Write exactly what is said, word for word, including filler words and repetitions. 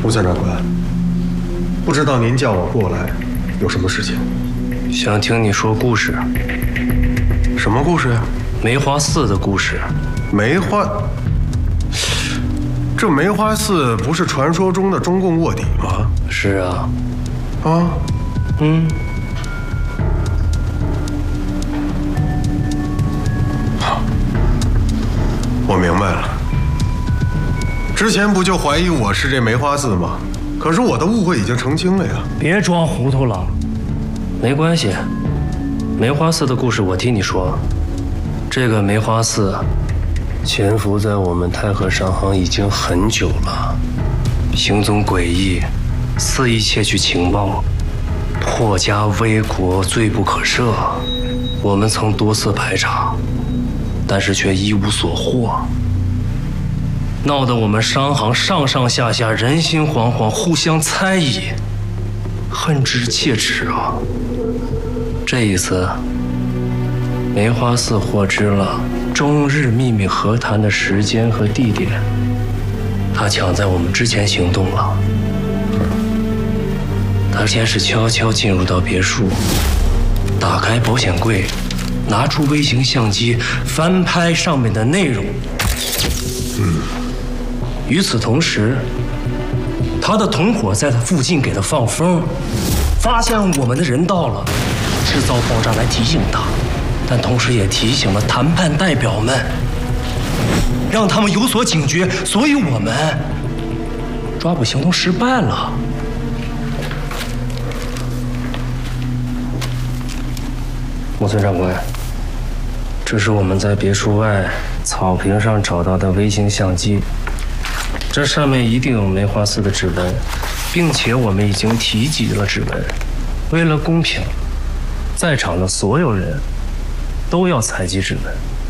吴孙长官，不知道您叫我过来有什么事情？ 想听你说故事。 什么故事呀？ 梅花寺的故事。 梅花，这梅花寺不是传说中的中共卧底吗？ 是啊。 啊？ 嗯。 好，我明白了。之前不就怀疑我是这梅花寺吗？可是我的误会已经澄清了呀。 别装糊涂了。没关系，梅花寺的故事我听你说。这个梅花寺潜伏在我们太和商行已经很久了，行踪诡异，肆意窃取情报，破家危国，罪不可赦。我们曾多次排查，但是却一无所获，闹得我们商行上上下下人心惶惶，互相猜疑，恨之切齿啊！这一次，梅花寺获知了中日秘密和谈的时间和地点，他抢在我们之前行动了。他先是悄悄进入到别墅，打开保险柜，拿出微型相机，翻拍上面的内容。 嗯。 与此同时，他的同伙在他附近给他放风，发现我们的人到了，制造爆炸来提醒他，但同时也提醒了谈判代表们，让他们有所警觉。所以我们抓捕行动失败了。木村长官，这是我们在别墅外草坪上找到的微型相机。这上面一定有梅花寺的指纹，并且我们已经提及了指纹。为了公平，在场的所有人都要采集指纹。